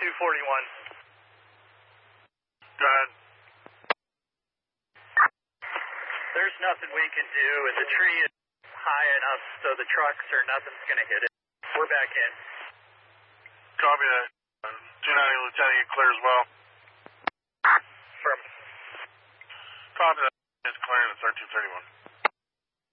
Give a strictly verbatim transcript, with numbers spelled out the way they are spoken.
two forty-one. Go ahead. There's nothing we can do, and the tree is high enough so the trucks or nothing's going to hit it. We're back in. Copy that. two ninety, Lieutenant, you clear as well. From. Copy that. It's clearing. It's R two thirty-one.